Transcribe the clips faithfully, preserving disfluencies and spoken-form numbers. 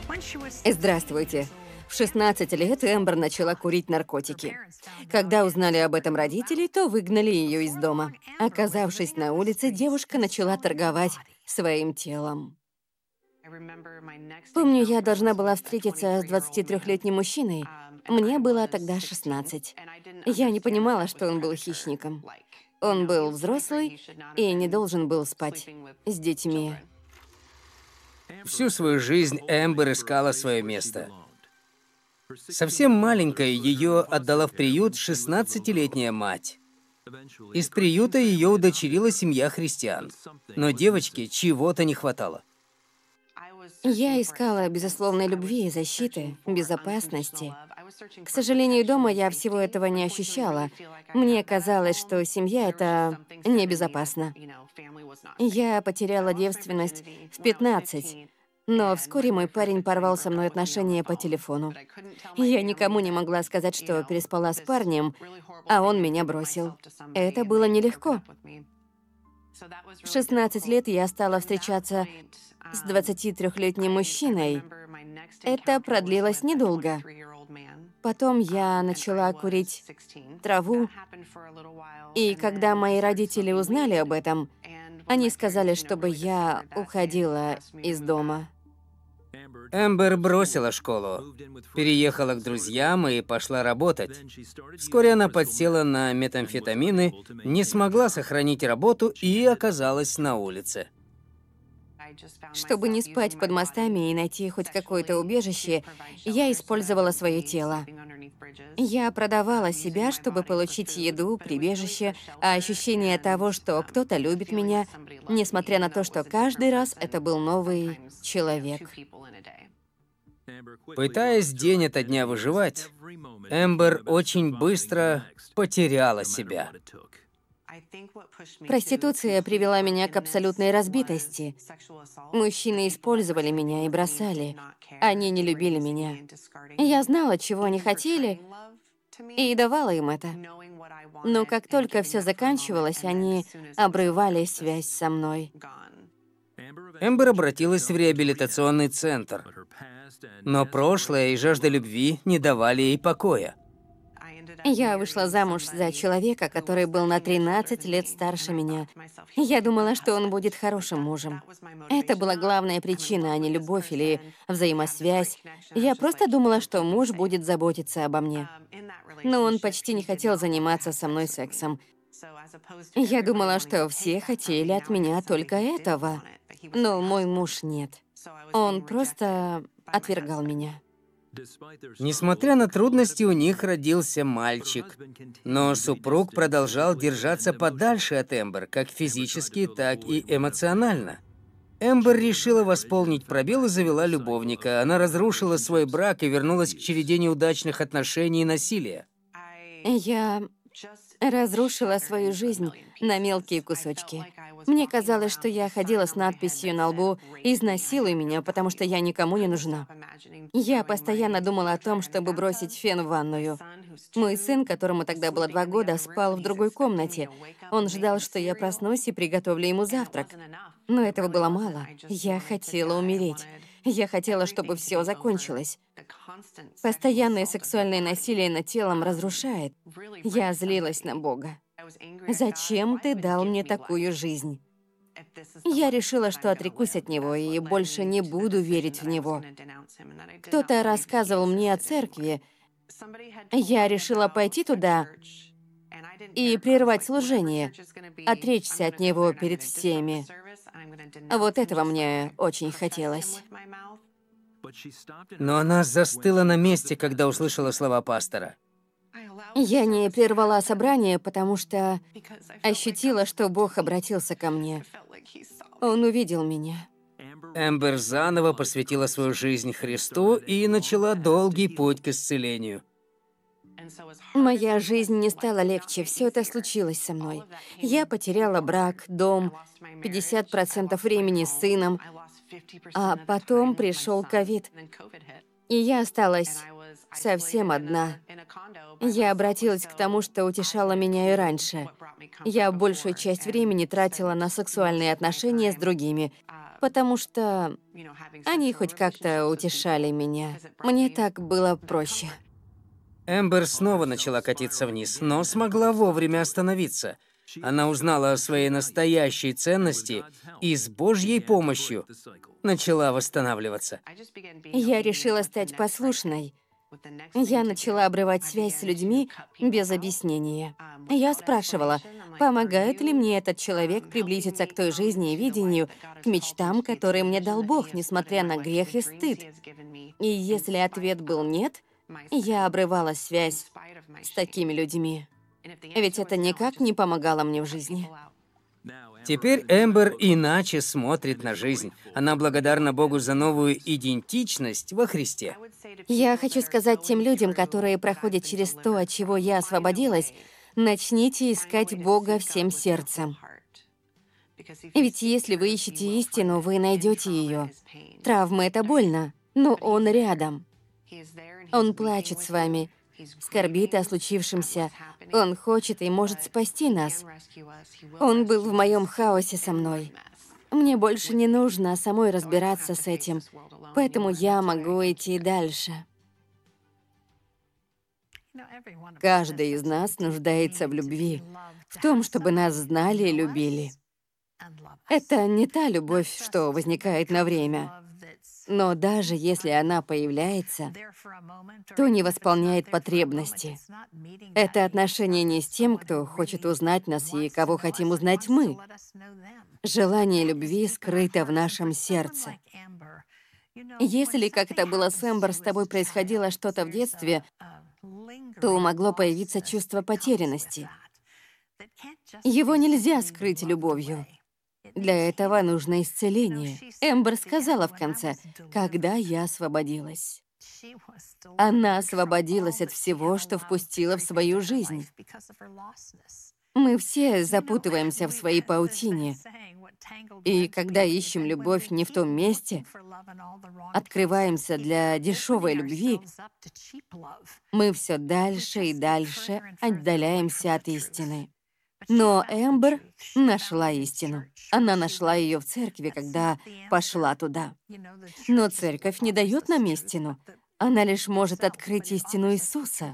Здравствуйте. В шестнадцать лет Эмбер начала курить наркотики. Когда узнали об этом родители, то выгнали ее из дома. Оказавшись на улице, девушка начала торговать своим телом. Помню, я должна была встретиться с двадцатитрёхлетним мужчиной. Мне было тогда шестнадцать. Я не понимала, что он был хищником. Он был взрослый и не должен был спать с детьми. Всю свою жизнь Эмбер искала свое место. Совсем маленькая ее отдала в приют шестнадцатилетняя мать. Из приюта ее удочерила семья христиан. Но девочке чего-то не хватало. Я искала безусловной любви и защиты, безопасности. К сожалению, дома я всего этого не ощущала. Мне казалось, что семья — это небезопасно. Я потеряла девственность в пятнадцать, но вскоре мой парень порвал со мной отношения по телефону. Я никому не могла сказать, что переспала с парнем, а он меня бросил. Это было нелегко. В шестнадцать лет я стала встречаться с двадцатитрёхлетним мужчиной. Это продлилось недолго. Потом я начала курить траву, и когда мои родители узнали об этом, они сказали, чтобы я уходила из дома. Эмбер бросила школу, переехала к друзьям и пошла работать. Вскоре она подсела на метамфетамины, не смогла сохранить работу и оказалась на улице. Чтобы не спать под мостами и найти хоть какое-то убежище, я использовала свое тело. Я продавала себя, чтобы получить еду, прибежище, а ощущение того, что кто-то любит меня, несмотря на то, что каждый раз это был новый человек. Пытаясь день ото дня выживать, Эмбер очень быстро потеряла себя. Проституция привела меня к абсолютной разбитости. Мужчины использовали меня и бросали. Они не любили меня. Я знала, чего они хотели, и давала им это. Но как только все заканчивалось, они обрывали связь со мной. Эмбер обратилась в реабилитационный центр, но прошлое и жажда любви не давали ей покоя. Я вышла замуж за человека, который был на тринадцать лет старше меня. Я думала, что он будет хорошим мужем. Это была главная причина, а не любовь или взаимосвязь. Я просто думала, что муж будет заботиться обо мне. Но он почти не хотел заниматься со мной сексом. Я думала, что все хотели от меня только этого. Но мой муж нет. Он просто отвергал меня. Несмотря на трудности, у них родился мальчик. Но супруг продолжал держаться подальше от Эмбер, как физически, так и эмоционально. Эмбер решила восполнить пробел и завела любовника. Она разрушила свой брак и вернулась к череде неудачных отношений и насилия. Я разрушила свою жизнь на мелкие кусочки. Мне казалось, что я ходила с надписью на лбу «Изнасилуй меня, потому что я никому не нужна». Я постоянно думала о том, чтобы бросить фен в ванную. Мой сын, которому тогда было два года, спал в другой комнате. Он ждал, что я проснусь и приготовлю ему завтрак. Но этого было мало. Я хотела умереть. Я хотела, чтобы все закончилось. Постоянное сексуальное насилие над телом разрушает. Я злилась на Бога. Зачем ты дал мне такую жизнь? Я решила, что отрекусь от него и больше не буду верить в него. Кто-то рассказывал мне о церкви. Я решила пойти туда и прервать служение, отречься от него перед всеми. Вот этого мне очень хотелось. Но она застыла на месте, когда услышала слова пастора. Я не прервала собрание, потому что ощутила, что Бог обратился ко мне. Он увидел меня. Эмбер заново посвятила свою жизнь Христу и начала долгий путь к исцелению. Моя жизнь не стала легче, все это случилось со мной. Я потеряла брак, дом, пятьдесят процентов времени с сыном, а потом пришел ковид, и я осталась совсем одна. Я обратилась к тому, что утешало меня и раньше. Я большую часть времени тратила на сексуальные отношения с другими. потому что они хоть как-то утешали меня. Мне так было проще. Эмбер снова начала катиться вниз, но смогла вовремя остановиться. Она узнала о своей настоящей ценности и с Божьей помощью начала восстанавливаться. Я решила стать послушной. Я начала обрывать связь с людьми без объяснения. Я спрашивала, помогает ли мне этот человек приблизиться к той жизни и видению, к мечтам, которые мне дал Бог, несмотря на грех и стыд. И если ответ был «нет», я обрывала связь с такими людьми. Ведь это никак не помогало мне в жизни. Теперь Эмбер иначе смотрит на жизнь. Она благодарна Богу за новую идентичность во Христе. Я хочу сказать тем людям, которые проходят через то, от чего я освободилась, начните искать Бога всем сердцем. Ведь если вы ищете истину, вы найдете ее. Травмы — это больно, но Он рядом. Он плачет с вами, скорбит о случившемся. Он хочет и может спасти нас. Он был в моем хаосе со мной. Мне больше не нужно самой разбираться с этим, поэтому я могу идти дальше. Каждый из нас нуждается в любви, в том, чтобы нас знали и любили. Это не та любовь, что возникает на время. Но даже если она появляется, то не восполняет потребности. Это отношение не с тем, кто хочет узнать нас и кого хотим узнать мы. Желание любви скрыто в нашем сердце. Если, как это было с Эмбер, с тобой происходило что-то в детстве, то могло появиться чувство потерянности. Его нельзя скрыть любовью. Для этого нужно исцеление. Эмбер сказала в конце, «Когда я освободилась». Она освободилась от всего, что впустила в свою жизнь. Мы все запутываемся в своей паутине. И когда ищем любовь не в том месте, открываемся для дешевой любви, мы все дальше и дальше отдаляемся от истины. Но Эмбер нашла истину. Она нашла ее в церкви, когда пошла туда. Но церковь не дает нам истину. Она лишь может открыть истину Иисуса.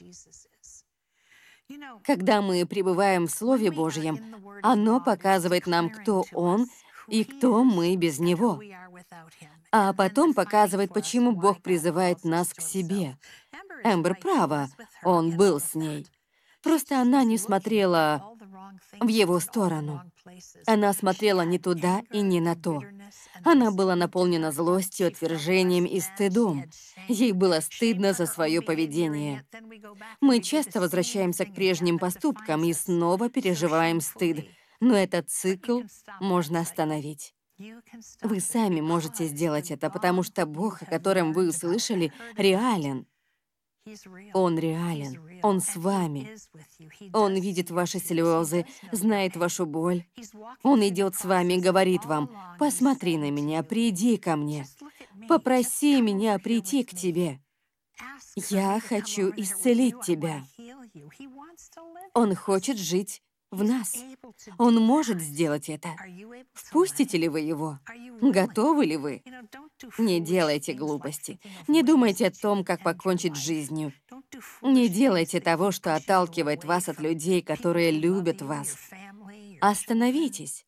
Когда мы пребываем в Слове Божьем, оно показывает нам, кто Он и кто мы без Него. А потом показывает, почему Бог призывает нас к себе. Эмбер права, Он был с ней. Просто она не смотрела в его сторону. Она смотрела не туда и не на то. Она была наполнена злостью, отвержением и стыдом. Ей было стыдно за свое поведение. Мы часто возвращаемся к прежним поступкам и снова переживаем стыд, но этот цикл можно остановить. Вы сами можете сделать это, потому что Бог, о котором вы услышали, реален. Он реален. Он с вами. Он видит ваши слезы, знает вашу боль. Он идет с вами и говорит вам, «Посмотри на меня, приди ко мне. Попроси меня прийти к тебе. Я хочу исцелить тебя». Он хочет жить в нас. Он может сделать это. Впустите ли вы его? Готовы ли вы? Не делайте глупости. Не думайте о том, как покончить с жизнью. Не делайте того, что отталкивает вас от людей, которые любят вас. Остановитесь.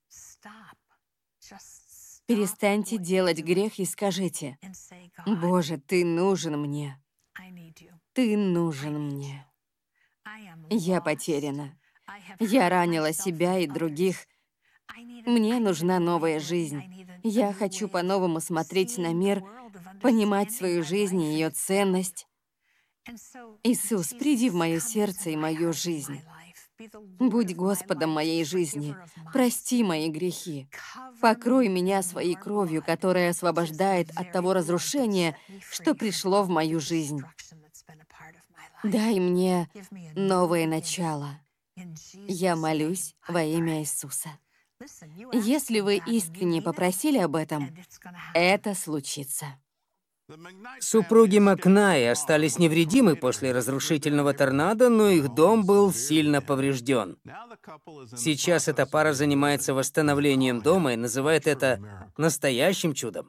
Перестаньте делать грех и скажите, «Боже, Ты нужен мне. Ты нужен мне. Я потеряна. Я ранила себя и других. Мне нужна новая жизнь. Я хочу по-новому смотреть на мир, понимать свою жизнь и ее ценность. Иисус, приди в мое сердце и мою жизнь. Будь Господом моей жизни. Прости мои грехи. Покрой меня своей кровью, которая освобождает от того разрушения, что пришло в мою жизнь. Дай мне новое начало. Я молюсь во имя Иисуса. Если вы искренне попросили об этом, это случится. Супруги Макнай остались невредимы после разрушительного торнадо, но их дом был сильно поврежден. Сейчас эта пара занимается восстановлением дома и называет это настоящим чудом.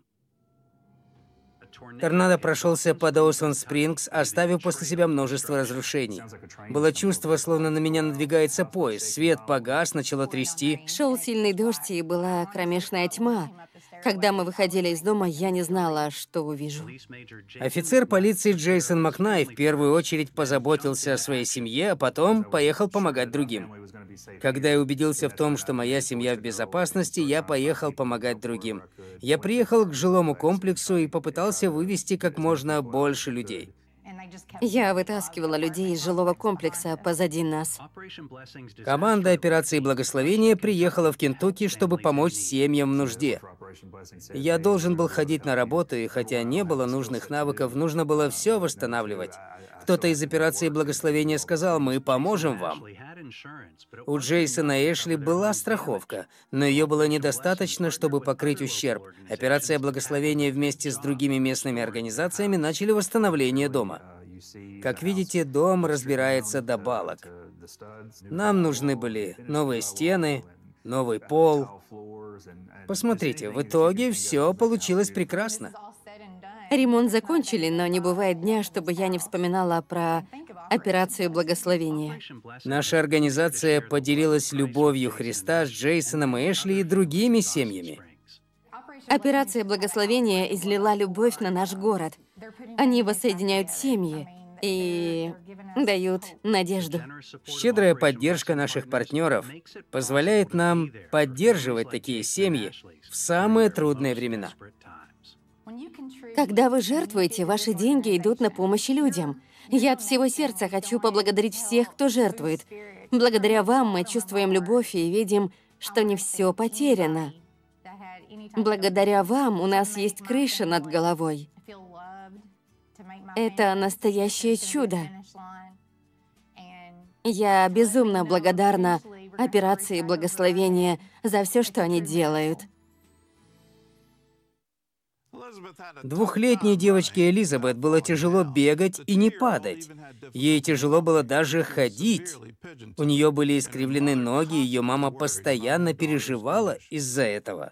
Торнадо прошелся по Доусон-Спрингс, оставив после себя множество разрушений. Было чувство, словно на меня надвигается поезд. Свет погас, начало трясти. Шел сильный дождь, и была кромешная тьма. Когда мы выходили из дома, я не знала, что увижу. Офицер полиции Джейсон Макнай в первую очередь позаботился о своей семье, а потом поехал помогать другим. Когда я убедился в том, что моя семья в безопасности, я поехал помогать другим. Я приехал к жилому комплексу и попытался вывести как можно больше людей. Я вытаскивала людей из жилого комплекса позади нас. Команда операции «Благословение» приехала в Кентукки, чтобы помочь семьям в нужде. Я должен был ходить на работу, и хотя не было нужных навыков, нужно было все восстанавливать. Кто-то из операции «Благословение» сказал: «Мы поможем вам». У Джейсона и Эшли была страховка, но ее было недостаточно, чтобы покрыть ущерб. Операция «Благословение» вместе с другими местными организациями начали восстановление дома. Как видите, дом разбирается до балок. Нам нужны были новые стены, новый пол. Посмотрите, в итоге все получилось прекрасно. Ремонт закончили, но не бывает дня, чтобы я не вспоминала про операцию «Благословение». Наша организация поделилась любовью Христа с Джейсоном и Эшли и другими семьями. Операция «Благословение» излила любовь на наш город. Они воссоединяют семьи и дают надежду. Щедрая поддержка наших партнеров позволяет нам поддерживать такие семьи в самые трудные времена. Когда вы жертвуете, ваши деньги идут на помощь людям. Я от всего сердца хочу поблагодарить всех, кто жертвует. Благодаря вам мы чувствуем любовь и видим, что не все потеряно. Благодаря вам у нас есть крыша над головой. Это настоящее чудо. Я безумно благодарна операции «Благословение» за все, что они делают. Двухлетней девочке Элизабет было тяжело бегать и не падать. Ей тяжело было даже ходить. У нее были искривлены ноги, и ее мама постоянно переживала из-за этого.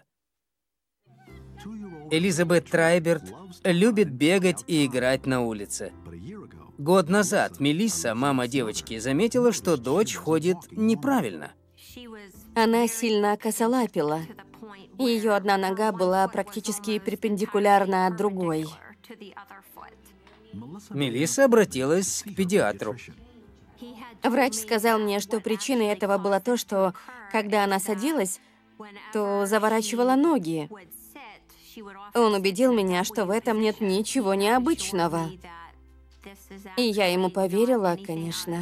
Элизабет Трайберт любит бегать и играть на улице. Год назад Мелисса, мама девочки, заметила, что дочь ходит неправильно. Она сильно косолапила. Ее одна нога была практически перпендикулярна другой. Мелисса обратилась к педиатру. Врач сказал мне, что причиной этого было то, что, когда она садилась, то заворачивала ноги. Он убедил меня, что в этом нет ничего необычного. И я ему поверила, конечно.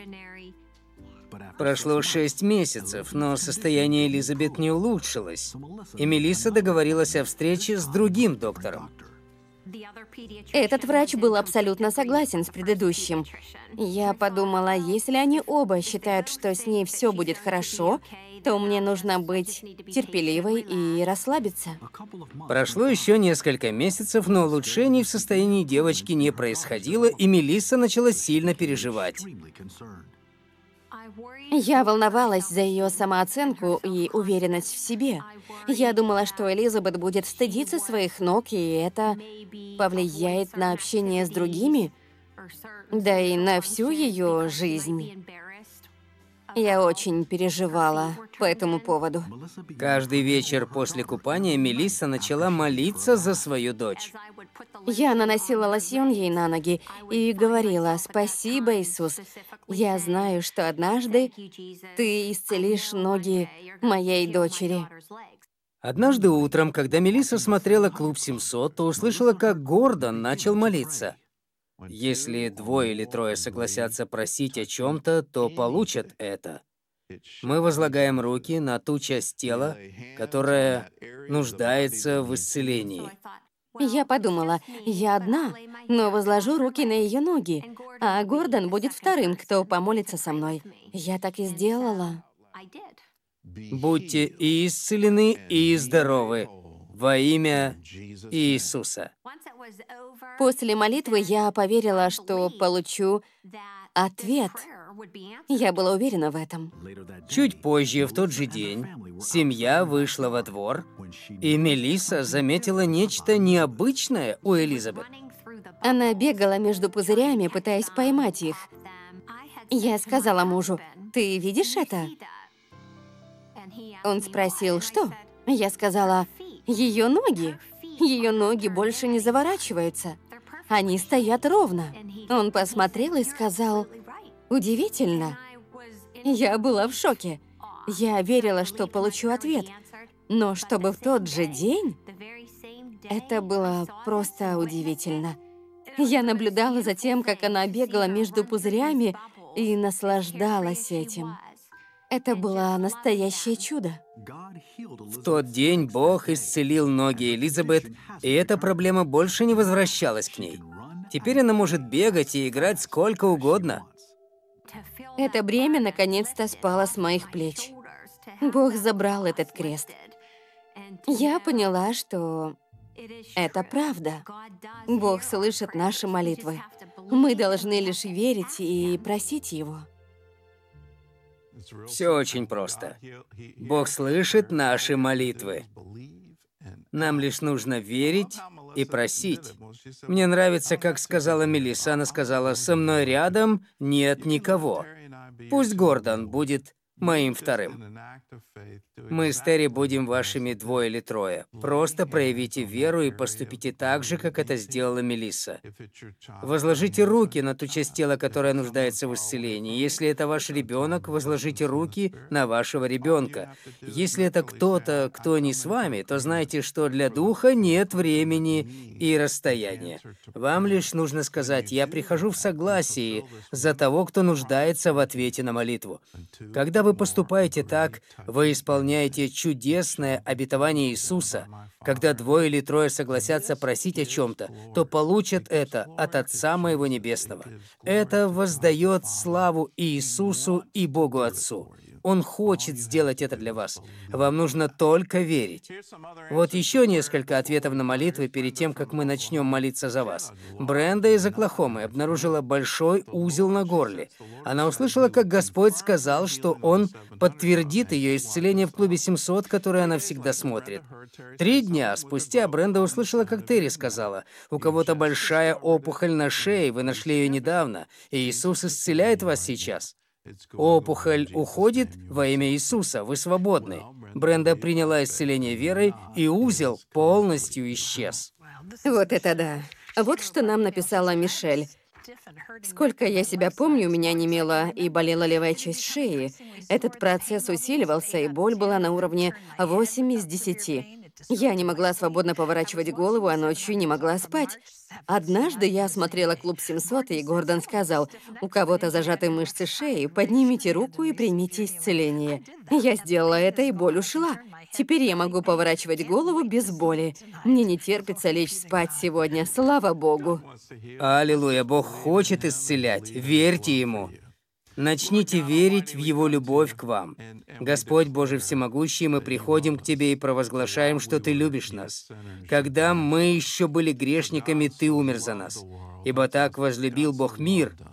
Прошло шесть месяцев, но состояние Элизабет не улучшилось, и Мелисса договорилась о встрече с другим доктором. Этот врач был абсолютно согласен с предыдущим. Я подумала, если они оба считают, что с ней все будет хорошо, то мне нужно быть терпеливой и расслабиться. Прошло еще несколько месяцев, но улучшений в состоянии девочки не происходило, и Мелисса начала сильно переживать. Я волновалась за ее самооценку и уверенность в себе. Я думала, что Элизабет будет стыдиться своих ног, и это повлияет на общение с другими, да и на всю ее жизнь. Я очень переживала по этому поводу. Каждый вечер после купания Мелисса начала молиться за свою дочь. Я наносила лосьон ей на ноги и говорила: «Спасибо, Иисус. Я знаю, что однажды Ты исцелишь ноги моей дочери». Однажды утром, когда Мелисса смотрела «Клуб семьсот», то услышала, как Гордон начал молиться. Если двое или трое согласятся просить о чем-то, то получат это. Мы возлагаем руки на ту часть тела, которая нуждается в исцелении. Я подумала, я одна, но возложу руки на ее ноги, а Гордон будет вторым, кто помолится со мной. Я так и сделала. Будьте и исцелены, и здоровы во имя Иисуса. После молитвы я поверила, что получу ответ. Я была уверена в этом. Чуть позже, в тот же день, семья вышла во двор, и Мелисса заметила нечто необычное у Элизабет. Она бегала между пузырями, пытаясь поймать их. Я сказала мужу: «Ты видишь это?» Он спросил: «Что?» Я сказала: «Ее ноги. Ее ноги больше не заворачиваются. Они стоят ровно». Он посмотрел и сказал: «Удивительно». Я была в шоке. Я верила, что получу ответ. Но чтобы в тот же день, это было просто удивительно. Я наблюдала за тем, как она бегала между пузырями, и наслаждалась этим. Это было настоящее чудо. В тот день Бог исцелил ноги Элизабет, и эта проблема больше не возвращалась к ней. Теперь она может бегать и играть сколько угодно. Это бремя наконец-то спало с моих плеч. Бог забрал этот крест. Я поняла, что это правда. Бог слышит наши молитвы. Мы должны лишь верить и просить Его. Все очень просто. Бог слышит наши молитвы. Нам лишь нужно верить и просить. Мне нравится, как сказала Мелисса. Она сказала: «Со мной рядом нет никого. Пусть Гордон будет моим вторым». Мы с Терри будем вашими двое или трое. Просто проявите веру и поступите так же, как это сделала Мелисса. Возложите руки на ту часть тела, которая нуждается в исцелении. Если это ваш ребенок, возложите руки на вашего ребенка. Если это кто-то, кто не с вами, то знайте, что для духа нет времени и расстояния. Вам лишь нужно сказать: «Я прихожу в согласии за того, кто нуждается в ответе на молитву». Когда вы поступаете так, вы исполняете чудесное обетование Иисуса. Когда двое или трое согласятся просить о чем-то, то получат это от Отца моего Небесного. Это воздает славу Иисусу и Богу Отцу. Он хочет сделать это для вас. Вам нужно только верить. Вот еще несколько ответов на молитвы перед тем, как мы начнем молиться за вас. Бренда из Оклахомы обнаружила большой узел на горле. Она услышала, как Господь сказал, что Он подтвердит ее исцеление в клубе семьсот, который она всегда смотрит. Три дня спустя Бренда услышала, как Терри сказала: «У кого-то большая опухоль на шее, вы нашли ее недавно, и Иисус исцеляет вас сейчас». Опухоль уходит во имя Иисуса, вы свободны. Бренда приняла исцеление верой, и узел полностью исчез. Вот это да. Вот что нам написала Мишель. Сколько я себя помню, у меня немела и болела левая часть шеи. Этот процесс усиливался, и боль была на уровне восемь из десяти. Я не могла свободно поворачивать голову, а ночью не могла спать. Однажды я смотрела «Клуб семьсот», и Гордон сказал: «У кого-то зажаты мышцы шеи, поднимите руку и примите исцеление». Я сделала это, и боль ушла. Теперь я могу поворачивать голову без боли. Мне не терпится лечь спать сегодня, слава Богу. Аллилуйя, Бог хочет исцелять, верьте Ему. Начните верить в Его любовь к вам. Господь Божий Всемогущий, мы приходим к Тебе и провозглашаем, что Ты любишь нас. Когда мы еще были грешниками, Ты умер за нас. Ибо так возлюбил Бог мир,